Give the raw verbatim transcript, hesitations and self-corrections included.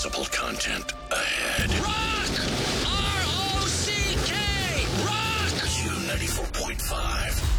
Possible content ahead. Rock! R O C K! Rock! Q ninety-four point five.